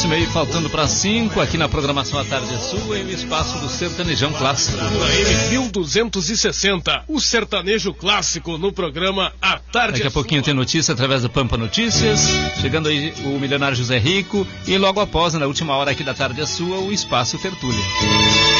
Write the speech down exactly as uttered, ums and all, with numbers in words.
Maurício Meio, faltando para cinco, aqui na programação A Tarde é Sua, em o espaço do Sertanejão Clássico. Na M mil duzentos e sessenta, o sertanejo clássico no programa A Tarde Daqui a é pouquinho Sua. tem notícia através do Pampa Notícias, chegando aí o milionário José Rico, e logo após, na última hora aqui da Tarde é Sua, o espaço Tertúlia.